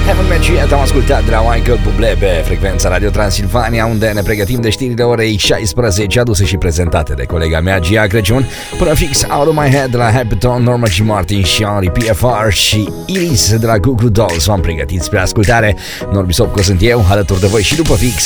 Haven't Met You Yet am ascultat de la Michael Bublé pe frecvența Radio Transilvania, unde ne pregătim de știrile orei 16, aduse și prezentate de colega mea Gia Crăciun, până fix Out of My Head de la Happy Tone, Norma G. Martin și Henry PFR și Iris de la Goo Goo Dolls v-am pregătit spre ascultare. Norbi Sopco sunt eu, alături de voi și după fix